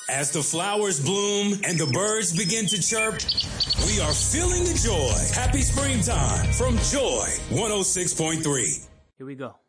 As the flowers bloom and the birds begin to chirp, we are feeling the joy. Happy springtime from Joy 106.3. Here we go.